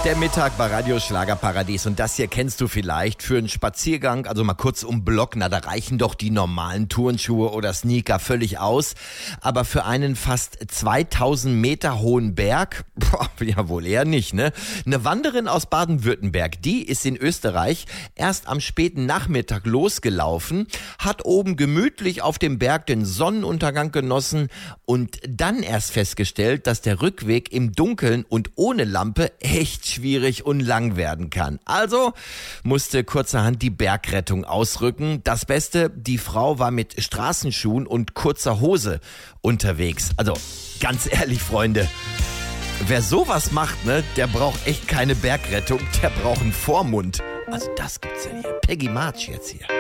Der Mittag bei Radio Schlagerparadies und das hier kennst du vielleicht für einen Spaziergang, also mal kurz um Block, na da reichen doch die normalen Turnschuhe oder Sneaker völlig aus, aber für einen fast 2000 Meter hohen Berg, ja wohl eher nicht, ne? Eine Wanderin aus Baden-Württemberg, die ist in Österreich erst am späten Nachmittag losgelaufen, hat oben gemütlich auf dem Berg den Sonnenuntergang genossen und dann erst festgestellt, dass der Rückweg im Dunkeln und ohne Lampe echt schwierig und lang werden kann. Also musste kurzerhand die Bergrettung ausrücken. Das Beste, die Frau war mit Straßenschuhen und kurzer Hose unterwegs. Also ganz ehrlich, Freunde, wer sowas macht, ne, der braucht echt keine Bergrettung, der braucht einen Vormund. Also das gibt's ja hier. Peggy March jetzt hier.